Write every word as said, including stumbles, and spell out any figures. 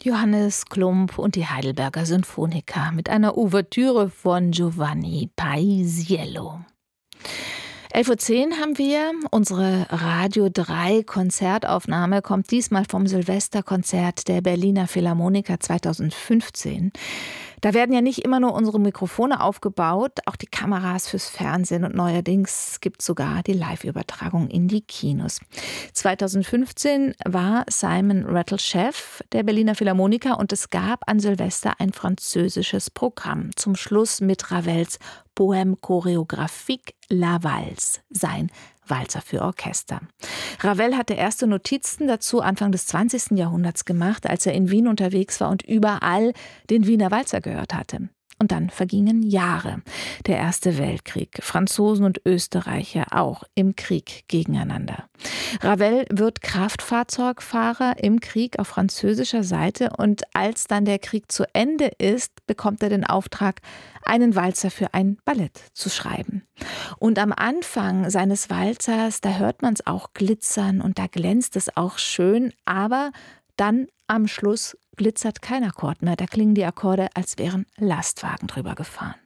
Johannes Klumpp und die Heidelberger Sinfoniker mit einer Ouvertüre von Giovanni Paisiello. elf Uhr zehn haben wir unsere Radio drei Konzertaufnahme, kommt diesmal vom Silvesterkonzert der Berliner Philharmoniker zweitausendfünfzehn. Da werden ja nicht immer nur unsere Mikrofone aufgebaut, auch die Kameras fürs Fernsehen und neuerdings gibt es sogar die Live-Übertragung in die Kinos. zweitausendfünfzehn war Simon Rattle Chef der Berliner Philharmoniker und es gab an Silvester ein französisches Programm. Zum Schluss mit Ravels Poème chorégraphique La Valse, sein Walzer für Orchester. Ravel hatte erste Notizen dazu Anfang des zwanzigsten Jahrhunderts gemacht, als er in Wien unterwegs war und überall den Wiener Walzer gehört hatte. Und dann vergingen Jahre. Der Erste Weltkrieg, Franzosen und Österreicher auch im Krieg gegeneinander. Ravel wird Kraftfahrzeugfahrer im Krieg auf französischer Seite und als dann der Krieg zu Ende ist, bekommt er den Auftrag, einen Walzer für ein Ballett zu schreiben. Und am Anfang seines Walzers, da hört man es auch glitzern und da glänzt es auch schön, aber dann am Schluss glitzert kein Akkord mehr. Da klingen die Akkorde, als wären Lastwagen drüber gefahren.